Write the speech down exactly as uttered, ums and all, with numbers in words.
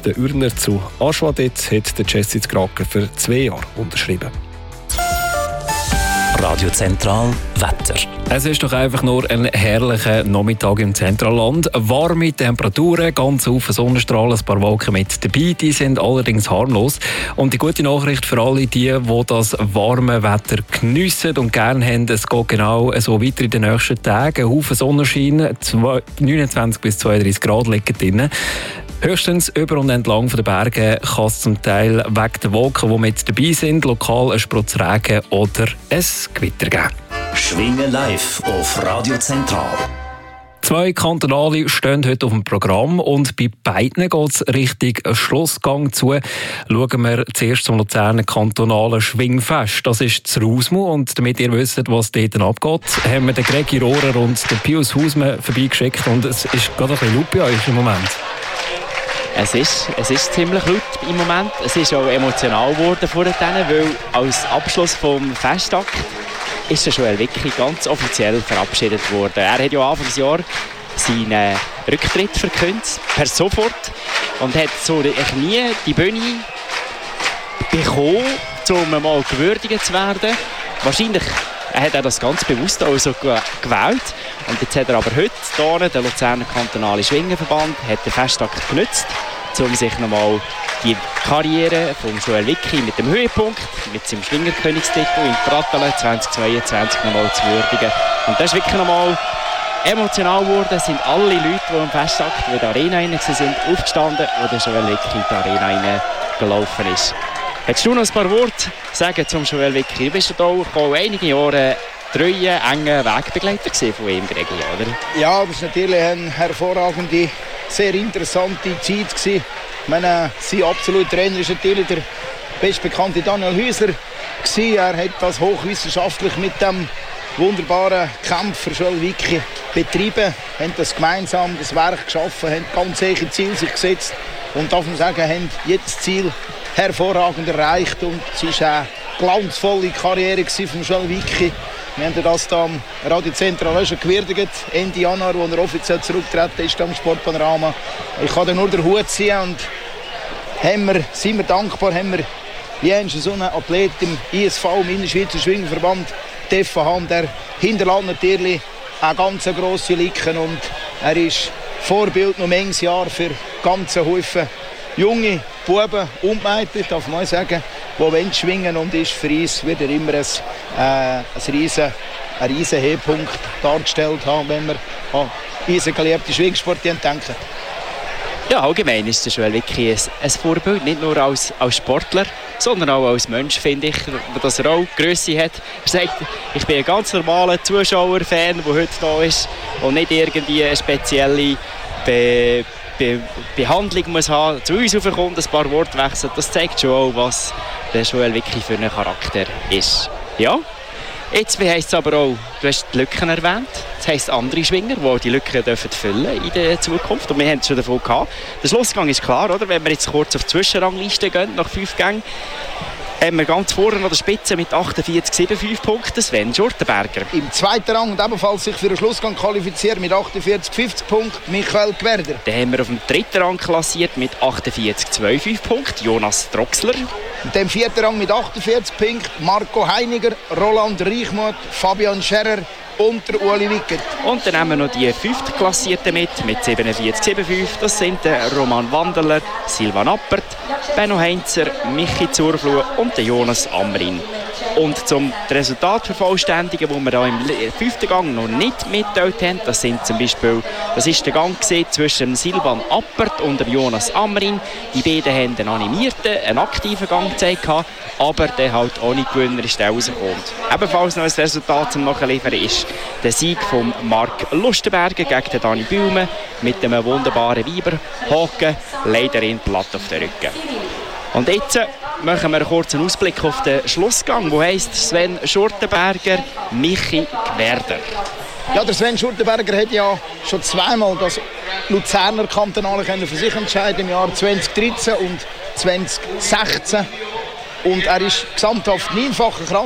der Ürner zu Aschua. Dort hat der Jesse Zgraken für zwei Jahre unterschrieben. Radio Zentral Wetter. Es ist doch einfach nur ein herrlicher Nachmittag im Zentralland. Warme Temperaturen, ganz viele Sonnenstrahlen, ein paar Wolken mit dabei. Die sind allerdings harmlos. Und die gute Nachricht für alle die, die das warme Wetter geniessen und gerne haben, es geht genau so weiter in den nächsten Tagen. Ein Haufen Sonnenschein, neunundzwanzig bis zweiunddreißig Grad liegen drin. Höchstens über und entlang der Berge kann es zum Teil wegen der Wolken, die mit dabei sind, lokal ein Sprutz Regen oder ein Gewitter geben. Schwingen live auf Radio Zentral. Zwei Kantonale stehen heute auf dem Programm und bei beiden geht es Richtung Schlussgang zu. Schauen wir zuerst zum Luzerner kantonalen Schwingfest. Das ist das Rausmu und damit ihr wisst, was dort abgeht, haben wir den Gregi Rohrer und den Pius Hausmann vorbeigeschickt und es ist gerade ein bisschen laut bei euch im Moment. Es ist, es ist ziemlich laut im Moment. Es ist auch emotional geworden vorhin, weil als Abschluss vom Festakt ist der Joel Wicki ganz offiziell verabschiedet worden. Er hat ja Anfang des Jahres seinen Rücktritt verkündet, per sofort, und hat so nie die Bühne bekommen, um mal gewürdigt zu werden. Wahrscheinlich hat er das ganz bewusst auch so gewählt. Und jetzt hat er aber heute hier, der Luzerner kantonale Schwingenverband, hat den Festakt genutzt, um sich nochmal die Karriere von Joel Wicki mit dem Höhepunkt, mit seinem Schwingerkönigstitel in Pratteln zweitausendzweiundzwanzig nochmal zu würdigen. Und das ist wirklich nochmal emotional geworden. Es sind alle Leute, die am Festakt, die in der Arena rein waren, aufgestanden, wo der Joel Wicki in die Arena reingelaufen ist. Hättest du noch ein paar Worte sagen zum Joel Wicki? Du bist ja auch einige Jahre treue, enge Wegbegleiter von ihm, Gregi, oder? Ja, das war natürlich eine hervorragende, sehr interessante Zeit gewesen. Ich meine, sein absoluter Trainer ist natürlich der bestbekannte Daniel Häuser gewesen. Er hat das hochwissenschaftlich mit dem wunderbaren Kämpfer Joel Wicki betrieben, haben das gemeinsam das Werk geschaffen, haben ganz hohe Ziele sich gesetzt und darf man sagen, haben jedes Ziel hervorragend erreicht und es war eine glanzvolle Karriere von Joel Wicki. Wir haben das hier am Radio Zentral schon gewürdigt, Ende Januar, als er offiziell zurückgetreten ist am Sportpanorama. Ich kann da nur den Hut ziehen und haben wir, sind wir dankbar, haben wir Jens so einen Athlet im I S V, im Innerschweizer Schwingenverband, treffen haben. Der hinterlässt natürlich eine ganz grosse Lücke und er ist Vorbild noch manches Jahr für ganze Haufen junge Buben und Mädchen, darf man sagen, die schwingen und ist für uns wieder immer ein, äh, ein riesen, ein riesen Höhepunkt dargestellt haben, wenn wir an unseren geliebten Schwingsport denken. Ja, allgemein ist der Joel Wicki ein, ein Vorbild, nicht nur als, als Sportler, sondern auch als Mensch, finde ich, dass er auch Grösse hat. Er sagt, ich bin ein ganz normaler Zuschauer-Fan, der heute da ist und nicht irgendwie eine spezielle Be- Be- Behandlung muss haben, zu uns raufkommt, ein paar Worte wechselt. Das zeigt schon auch, was der Joel Wicki für ein Charakter ist. Ja, jetzt heisst es aber auch, du hast die Lücken erwähnt, das heisst andere Schwinger, die die Lücken dürfen füllen in der Zukunft. Und wir haben es schon davon gehabt. Der Schlussgang ist klar, oder? Wenn wir jetzt kurz auf die Zwischenrangliste gehen, nach fünf Gängen, haben wir ganz vorne an der Spitze mit achtundvierzig Komma fünfundsiebzig Punkten Sven Schurtenberger. Im zweiten Rang und ebenfalls sich für den Schlussgang qualifiziert mit achtundvierzig Komma fünfzig Punkten Michael Gwerder. Dann haben wir auf dem dritten Rang klassiert mit achtundvierzig Komma fünfundzweißig Punkten Jonas Troxler. Und im vierten Rang mit achtundvierzig Punkten Marco Heiniger, Roland Reichmuth, Fabian Scherer und der Ueli Wickert. Und dann haben wir noch die fünfte Klassierten mit, mit siebenundvierzig Komma fünfundsiebzig. Das sind der Roman Wanderler, Silvan Appert, Benno Heinzer, Michi Zurfluh und der Jonas Amrin. Und zum Resultat vervollständigen, wo wir da im fünften Gang noch nicht mitgeteilt haben, das sind zum Beispiel, das ist der Gang zwischen Silvan Appert und dem Jonas Amrin. Die beiden haben einen animierten, einen aktiven Gang gezeigt, aber der halt ohne Gewinner ist der rausgekommen. Ebenfalls noch ein Resultat zum Nachliefern ist der Sieg von Marc Lustenberger gegen den Dani Bülme mit einem wunderbaren Weiberhaken, leider in platt auf den Rücken. Und jetzt machen wir einen kurzen Ausblick auf den Schlussgang, wo heisst Sven Schurtenberger, Michi Gwerder. Ja, der Sven Schurtenberger hat ja schon zweimal das Luzerner Kantonale für sich entscheiden im Jahr zweitausenddreizehn und zweitausendsechzehn. Und er ist gesamthaft neunfacher